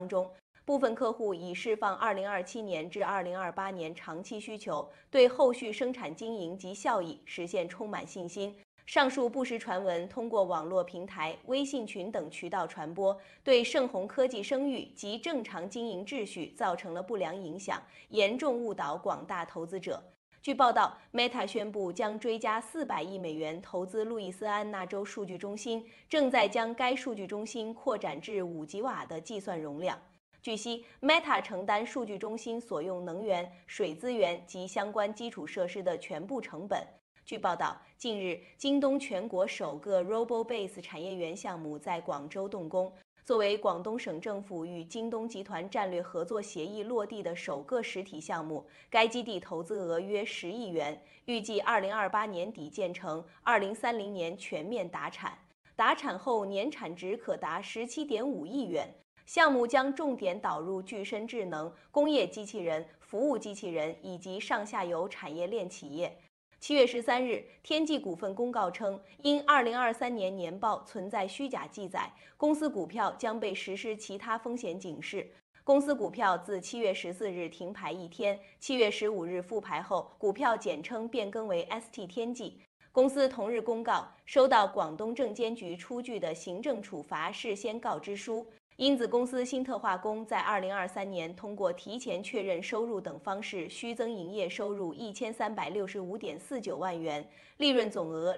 中。部分客户已释放2027年至2028年长期需求，对后续生产经营及效益实现充满信心。上述不实传闻通过网络平台、微信群等渠道传播，对盛虹科技声誉及正常经营秩序造成了不良影响，严重误导广大投资者。据报道 ，Meta 宣布将追加400亿美元投资路易斯安那州数据中心，正在将该数据中心扩展至5吉瓦的计算容量。据悉 ，Meta 承担数据中心所用能源、水资源及相关基础设施的全部成本。据报道，近日，京东全国首个 RoboBase 产业园项目在广州动工。作为广东省政府与京东集团战略合作协议落地的首个实体项目，该基地投资额约10亿元，预计2028年底建成，2030年全面达产。达产后年产值可达17.5亿元。项目将重点导入具身智能、工业机器人、服务机器人以及上下游产业链企业。7月13日，天际股份公告称，因2023年年报存在虚假记载，公司股票将被实施其他风险警示。公司股票自7月14日停牌一天，7月15日复牌后，股票简称变更为 ST 天际。公司同日公告，收到广东证监局出具的行政处罚事先告知书。因子公司新特化工在2023年通过提前确认收入等方式虚增营业收入1365.49万元，利润总额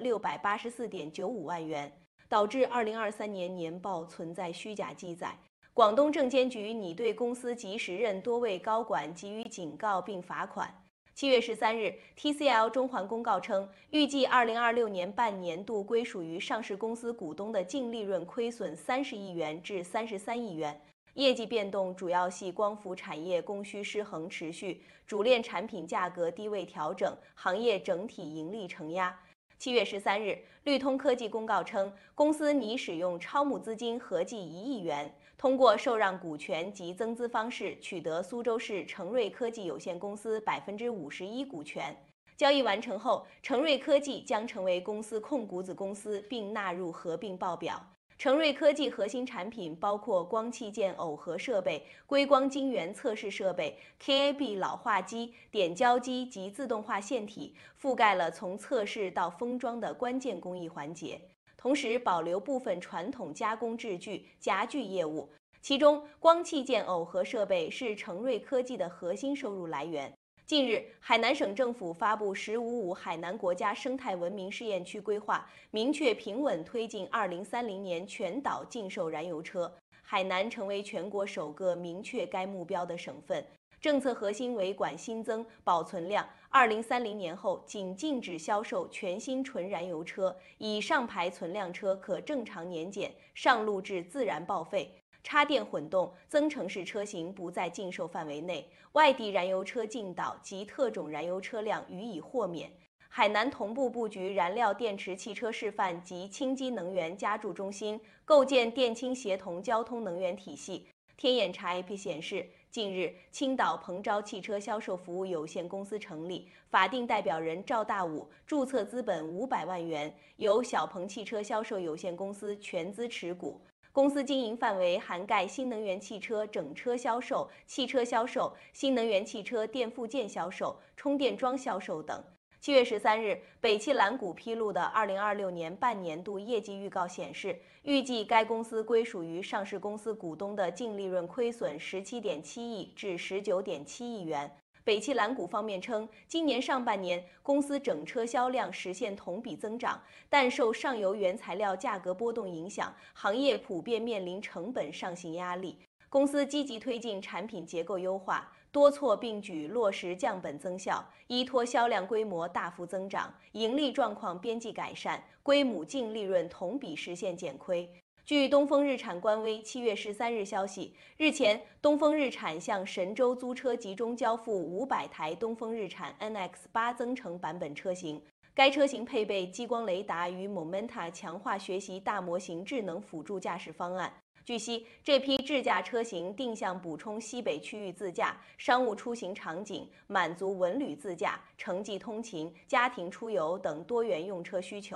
684.95万元，导致2023年年报存在虚假记载。广东证监局拟对公司及时任多位高管给予警告并罚款。7月13日 ，TCL 中环公告称，预计2026年半年度归属于上市公司股东的净利润亏损30亿元至33亿元。业绩变动主要系光伏产业供需失衡持续，主链产品价格低位调整，行业整体盈利承压。7月13日，绿通科技公告称，公司拟使用超募资金合计1亿元，通过受让股权及增资方式取得苏州市成瑞科技有限公司51%股权。交易完成后，成瑞科技将成为公司控股子公司，并纳入合并报表。成瑞科技核心产品包括光器件耦合设备、硅光晶圆测试设备、KAB 老化机、点胶机及自动化线体，覆盖了从测试到封装的关键工艺环节。同时保留部分传统加工制具、夹具业务，其中光器件耦合设备是成瑞科技的核心收入来源。近日，海南省政府发布“1055”海南国家生态文明试验区规划，明确平稳推进2030年全岛禁售燃油车。海南成为全国首个明确该目标的省份。政策核心为管新增、保存量，2030年后仅禁止销售全新纯燃油车，以上牌存量车可正常年检，上路至自然报废。插电混动、增程式车型不在禁售范围内，外地燃油车进岛及特种燃油车辆予以豁免。海南同步布局燃料电池汽车示范及氢基能源加注中心，构建电氢协同交通能源体系。天眼查 IP 显示，近日青岛鹏昭汽车销售服务有限公司成立，法定代表人赵大武，注册资本500万元，由小鹏汽车销售有限公司全资持股。公司经营范围涵盖新能源汽车整车销售、汽车销售、新能源汽车电附件销售、充电桩销售等。7月13日，北汽蓝谷披露的2026年半年度业绩预告显示，预计该公司归属于上市公司股东的净利润亏损17.7亿至19.7亿元。北汽蓝谷方面称，今年上半年公司整车销量实现同比增长，但受上游原材料价格波动影响，行业普遍面临成本上行压力。公司积极推进产品结构优化，多措并举落实降本增效，依托销量规模大幅增长，盈利状况边际改善，归母净利润同比实现减亏。据东风日产官微7月13日消息，日前，东风日产向神州租车集中交付500台东风日产 NX8 增程版本车型。该车型配备激光雷达与 Momenta 强化学习大模型智能辅助驾驶方案。据悉，这批智驾车型定向补充西北区域自驾、商务出行场景，满足文旅自驾、城际通勤、家庭出游等多元用车需求。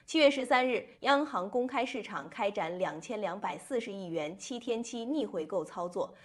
7月13日，央行公开市场开展2240亿元7天期逆回购操作，